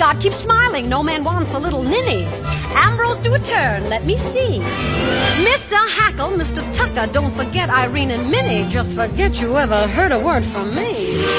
not? Keep smiling. No man wants a little ninny. Ambrose, do a turn. Let me see. Mr. Hackle, Mr. Tucker, don't forget Irene and Minnie. Just forget you ever heard a word from me.